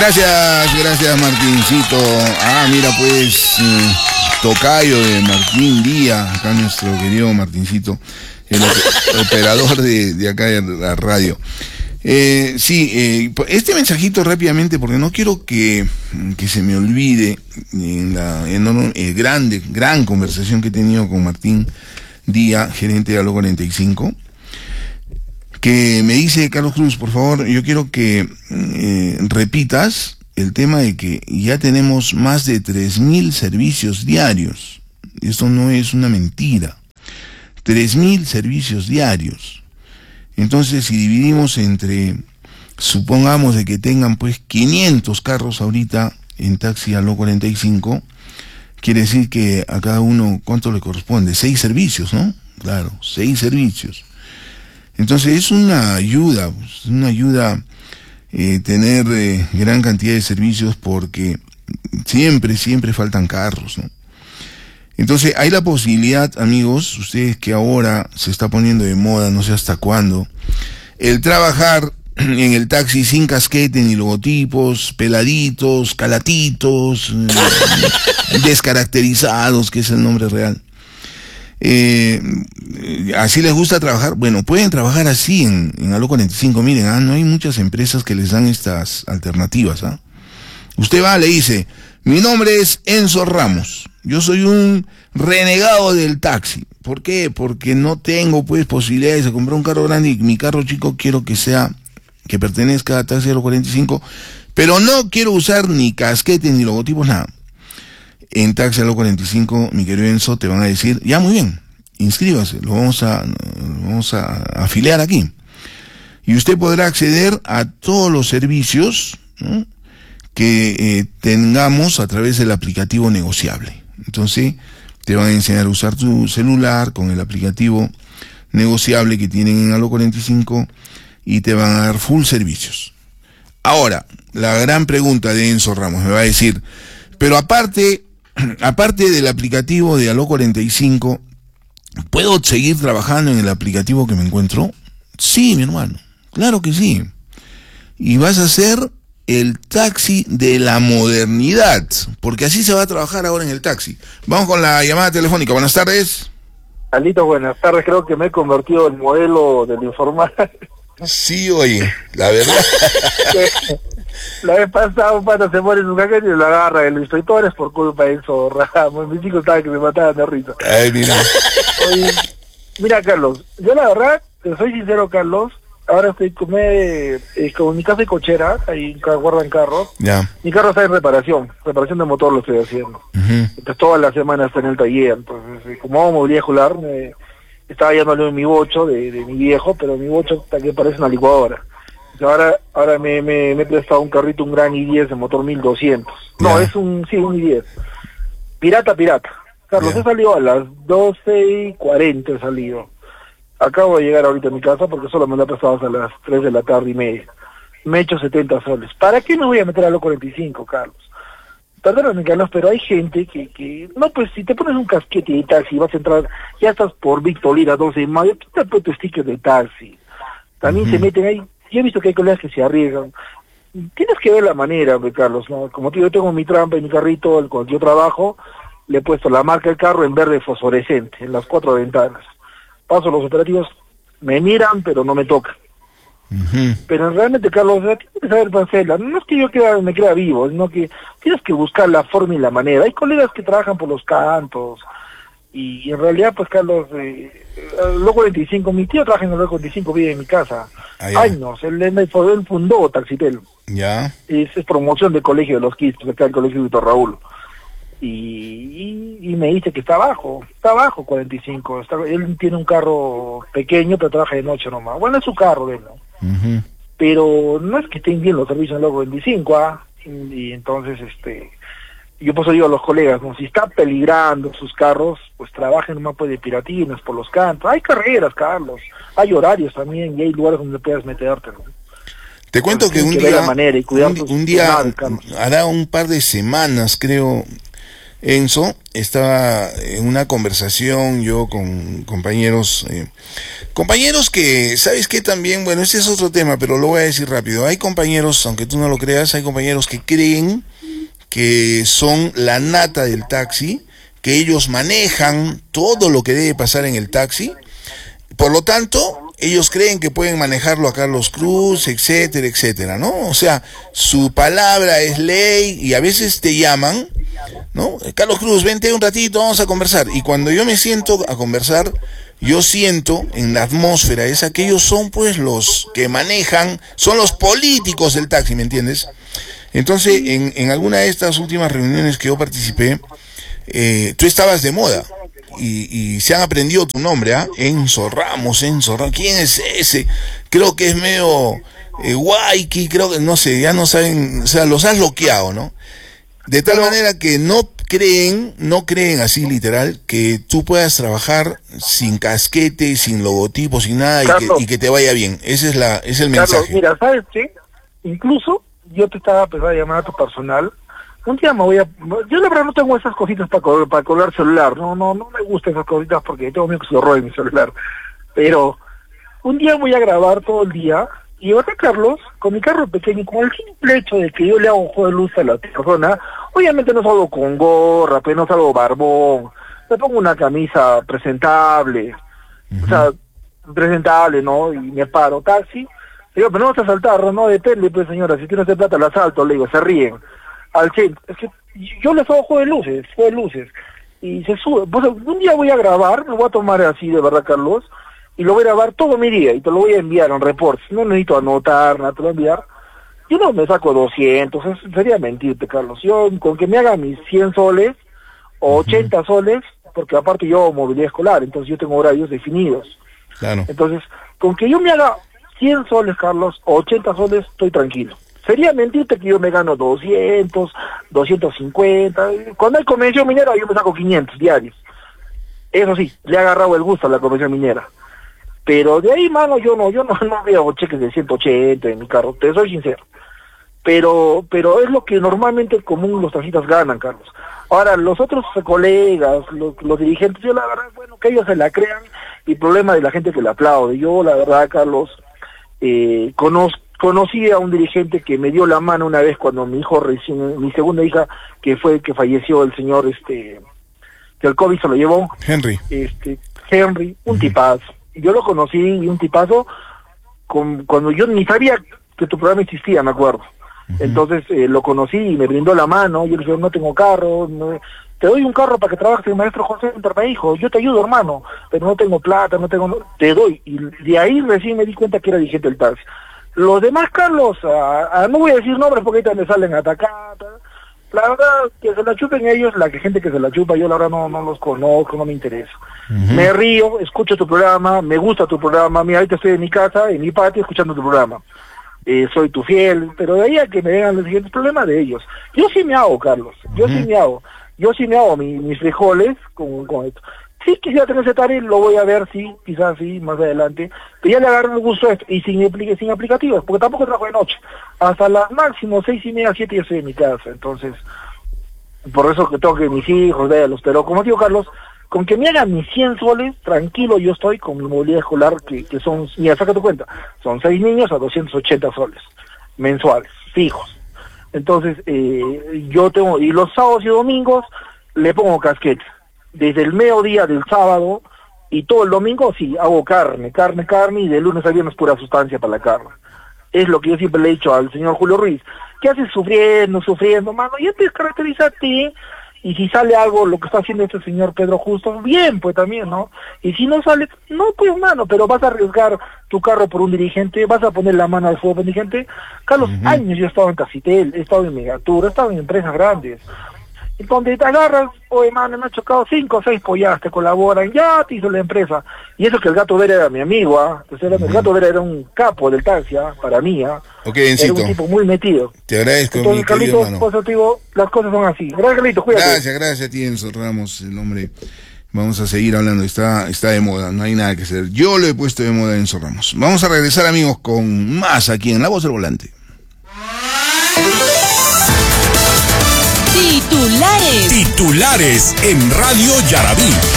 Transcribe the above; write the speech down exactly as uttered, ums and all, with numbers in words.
Gracias, gracias Martincito. Ah, mira pues, eh, tocayo de Martín Díaz, acá nuestro querido Martincito, el operador de, de acá de la radio. Eh, sí, eh, este mensajito rápidamente, porque no quiero que, que se me olvide en la enorme, eh, grande, gran conversación que he tenido con Martín Díaz, gerente de Aló cuarenta y cinco, que me dice: Carlos Cruz, por favor, yo quiero que eh, repitas el tema de que ya tenemos más de tres mil servicios diarios. Esto no es una mentira. tres mil servicios diarios. Entonces, si dividimos entre, supongamos de que tengan pues quinientos carros ahorita en taxi Aló cuarenta y cinco, quiere decir que a cada uno, ¿cuánto le corresponde? Seis servicios, ¿no? Claro, seis servicios. Entonces es una ayuda, pues, una ayuda eh, tener eh, gran cantidad de servicios, porque siempre, siempre faltan carros, ¿no? Entonces hay la posibilidad, amigos, ustedes que ahora se está poniendo de moda, no sé hasta cuándo, el trabajar en el taxi sin casquete ni logotipos, peladitos, calatitos, eh, descaracterizados, que es el nombre real. Eh, así les gusta trabajar. Bueno, pueden trabajar así en, en Aló cuarenta y cinco. Miren, ah, no hay muchas empresas que les dan estas alternativas, ¿ah? Usted va, le dice: mi nombre es Enzo Ramos, yo soy un renegado del taxi. ¿Por qué? Porque no tengo pues posibilidades de comprar un carro grande, y mi carro chico quiero que sea, que pertenezca a Taxi Aló cuarenta y cinco, pero no quiero usar ni casquete ni logotipos, nada. En Taxi Aló cuarenta y cinco, mi querido Enzo, te van a decir: ya, muy bien, inscríbase, lo vamos a, lo vamos a afiliar aquí. Y usted podrá acceder a todos los servicios, ¿no?, que eh, tengamos a través del aplicativo negociable. Entonces, te van a enseñar a usar tu celular con el aplicativo negociable que tienen en Aló cuarenta y cinco, y te van a dar full servicios. Ahora, la gran pregunta de Enzo Ramos me va a decir: pero aparte... aparte del aplicativo de Aló cuarenta y cinco, ¿puedo seguir trabajando en el aplicativo que me encuentro? Sí, mi hermano, claro que sí. Y vas a ser el taxi de la modernidad, porque así se va a trabajar ahora en el taxi. Vamos con la llamada telefónica. Buenas tardes. Alito, buenas tardes. Creo que me he convertido en modelo del informal. Sí, oye, la verdad. La vez pasada un pata se pone en su caquete y lo agarra el instructor, es por culpa de eso, Ramos. Mis chicos estaban que me mataban de risa. Ay, mira. Oye, mira, Carlos, yo la verdad, te soy sincero, Carlos, ahora estoy con, me, eh, con mi casa de cochera, ahí guardan carros. Ya. Mi carro está en reparación, reparación de motor lo estoy haciendo. Uh-huh. Entonces todas las semanas está en el taller. Entonces, como hago movilidad escolar, me estaba llevándole mi bocho de, de mi viejo, pero mi bocho que parece una licuadora. Ahora ahora me, me, me he prestado un carrito, un gran i diez de motor mil doscientos. No, yeah. es un, sí, un i diez. Pirata, pirata. Carlos, yeah. he salido a las doce y cuarenta, he salido. Acabo de llegar ahorita a mi casa porque solo me lo he prestado hasta las tres de la tarde y media. Me he hecho setenta soles. ¿Para qué me voy a meter a Aló cuarenta y cinco, Carlos? Perdóname, Carlos, pero hay gente que, que... No, pues si te pones un casquete de taxi y vas a entrar, ya estás por Víctor Lira, doce de mayo, quítate tu sticker de taxi. También uh-huh. se meten ahí. Yo he visto que hay colegas que se arriesgan. Tienes que ver la manera, Carlos, ¿no? Como yo tengo mi trampa en mi carrito, el con el que yo trabajo, le he puesto la marca del carro en verde fosforescente, en las cuatro ventanas. Paso los operativos, me miran, pero no me tocan. Uh-huh. Pero realmente, Carlos, tienes que saber hacerla. No es que yo queda, me crea vivo, sino que tienes que buscar la forma y la manera. Hay colegas que trabajan por los cantos, y en realidad, pues, Carlos, eh, Aló cuarenta y cinco, mi tío trabaja en Aló cuarenta y cinco, vive en mi casa. Ah, años, él, él fundó Taxitel. Ya. Es, es promoción del colegio de los Quistos, acá el colegio de Víctor Raúl. Y, y, y me dice que está abajo, está abajo cuarenta y cinco. Está, él tiene un carro pequeño, pero trabaja de noche nomás. Bueno, es su carro, ¿no? Uh-huh. Pero no es que estén bien los servicios en Aló cuarenta y cinco, ¿ah? Y, y entonces, este... yo por eso digo a los colegas, ¿no? Si está peligrando sus carros, pues trabajen nomás pues de piratinas por los cantos. Hay carreras, Carlos, hay horarios también y hay lugares donde puedas meterte, ¿no? Te cuento pues, que un que día, manera y un, un día, hará un par de semanas, creo, Enzo, estaba en una conversación yo con compañeros, eh, compañeros que, ¿sabes qué? También, bueno, este es otro tema, pero lo voy a decir rápido. Hay compañeros, aunque tú no lo creas, hay compañeros que creen que son la nata del taxi, que ellos manejan todo lo que debe pasar en el taxi. Por lo tanto, ellos creen que pueden manejarlo a Carlos Cruz, etcétera, etcétera, ¿no? O sea, su palabra es ley y a veces te llaman, ¿no? Carlos Cruz, vente un ratito, vamos a conversar. Y cuando yo me siento a conversar, yo siento en la atmósfera esa que ellos son pues los que manejan, son los políticos del taxi, ¿me entiendes? Entonces, en, en alguna de estas últimas reuniones que yo participé, eh, tú estabas de moda. Y, y se han aprendido tu nombre, ¿ah? ¿eh? Enzo Ramos, Enzo Ramos. ¿Quién es ese? Creo que es medio eh, guayqui, creo que, no sé, ya no saben, o sea, los has bloqueado, ¿no? De tal manera que no creen, no creen así literal, que tú puedas trabajar sin casquete, sin logotipo, sin nada, y que, y que te vaya bien. Ese es la, es el mensaje. Carlos, mira, ¿sabes qué? Incluso yo te estaba empezando a llamar a tu personal. Un día me voy a... Yo la verdad no tengo esas cositas para colgar, para colgar celular, no no no me gustan esas cositas porque tengo miedo que se lo roben mi celular. Pero un día voy a grabar todo el día y voy a Carlos con mi carro pequeño y con el simple hecho de que yo le hago un juego de luz a la persona. Obviamente no salgo con gorra, pero no salgo barbón, me pongo una camisa presentable, uh-huh. o sea, presentable, ¿no? Y me paro, taxi. Digo, pero no vas a saltar, no depende, pues señora, si tienes de plata la salto, le digo, se ríen. Al centro, es que yo les hago juego de luces, juego de luces, y se sube, pues un día voy a grabar, me voy a tomar así de verdad, Carlos, y lo voy a grabar todo mi día, y te lo voy a enviar en reportes, no necesito anotar, nada, te lo voy a enviar, yo no me saco doscientos, eso sería mentirte, Carlos, yo con que me haga mis cien soles, o ochenta uh-huh. soles, porque aparte yo hago movilidad escolar, entonces yo tengo horarios definidos, claro. Entonces, con que yo me haga cien soles, Carlos, o ochenta soles, estoy tranquilo. Sería mentirte que yo me gano doscientos, doscientos cincuenta. Cuando hay convención minera yo me saco quinientos diarios. Eso sí, le he agarrado el gusto a la convención minera. Pero de ahí, mano, yo no, yo no, no veo cheques de ciento ochenta en mi carro, te soy sincero. Pero, pero es lo que normalmente común los taxistas ganan, Carlos. Ahora, los otros colegas, los, los dirigentes, yo la verdad, bueno, que ellos se la crean, y problema de la gente que le aplaude. Yo, la verdad, Carlos, eh, conozco, Conocí a un dirigente que me dio la mano una vez cuando mi hijo recién, mi segunda hija, que fue que falleció el señor, este, que el COVID se lo llevó. Henry. Este, Henry, un uh-huh. tipazo. Yo lo conocí y un tipazo con, cuando yo ni sabía que tu programa existía, me acuerdo. Uh-huh. Entonces eh, lo conocí y me brindó la mano. Yo le dije, no tengo carro, no, te doy un carro para que trabajes el maestro José, me dijo, yo te ayudo, hermano, pero no tengo plata, no tengo, no, te doy. Y de ahí recién me di cuenta que era dirigente del taxi. Los demás, Carlos, a, a, no voy a decir nombres porque ahorita me salen a atacar. La verdad, que se la chupen ellos, la que gente que se la chupa, yo la verdad no, no los conozco, no me interesa. Uh-huh. Me río, escucho tu programa, me gusta tu programa, mira, ahorita estoy en mi casa, en mi patio, escuchando tu programa. Eh, soy tu fiel, pero de ahí a que me vengan los siguientes problemas de ellos. Yo sí me hago, Carlos, yo uh-huh. sí me hago. Yo sí me hago mi, mis frijoles con, con esto. Sí, quisiera tener ese tarea, lo voy a ver, sí, quizás sí, más adelante. Pero ya le agarro el gusto a esto, y sin, apli- sin aplicativos, porque tampoco trabajo de noche. Hasta las máximo seis y media, siete, yo estoy en mi casa. Entonces, por eso que tengo que mis hijos, véalos. Pero como digo, Carlos, con que me hagan mis cien soles, tranquilo yo estoy con mi movilidad escolar, que, que son, mira, saca tu cuenta, son seis niños a doscientos ochenta soles, mensuales, fijos. Entonces, eh, yo tengo, y los sábados y domingos, le pongo casquete. Desde el mediodía del sábado y todo el domingo, sí, hago carne, carne, carne, y de lunes a viernes pura sustancia para la carne. Es lo que yo siempre le he dicho al señor Julio Ruiz. ¿Qué haces sufriendo, sufriendo, mano? Ya te caracteriza a ti, y si sale algo, lo que está haciendo este señor Pedro Justo, bien, pues también, ¿no? Y si no sale, no, pues, mano, pero vas a arriesgar tu carro por un dirigente, vas a poner la mano al fuego por un dirigente. Carlos, uh-huh. años yo he estado en Cacitel, he estado en Megatur, he estado en empresas grandes. Donde te agarras, oye, mano, me ha chocado cinco o seis pollas, te colaboran, ya te hizo la empresa. Y eso que el Gato Vera era mi amigo, ¿ah? ¿eh? Uh-huh. El Gato Vera era un capo del taxi, ¿ah? Para mí, ¿ah? ¿eh? Okay, era un tipo muy metido. Te agradezco, entonces, mi Carlito, querido hermano. Pues, te digo, las cosas son así. Gracias, Carlito, cuídate. Gracias, gracias a ti, Enzo Ramos, el hombre. Vamos a seguir hablando, está, está de moda, no hay nada que hacer. Yo lo he puesto de moda a Enzo Ramos. Vamos a regresar, amigos, con más aquí en La Voz del Volante. Sí. Titulares. Titulares en Radio Yarabí.